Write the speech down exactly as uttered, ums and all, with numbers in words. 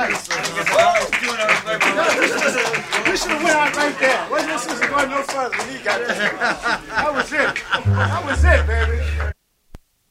We should have went out right there. Wasn't this going no further? He got it. That was it. That was it.